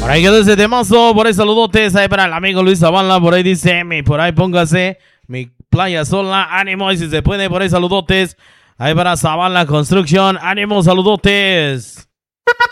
Por ahí quedó ese temazo, por ahí saludotes, ahí para el amigo Luis Zavala, por ahí dice por ahí póngase mi playa sola, ánimo, y si se puede, por ahí saludotes, ahí para Zavala Construction, ánimo, saludotes.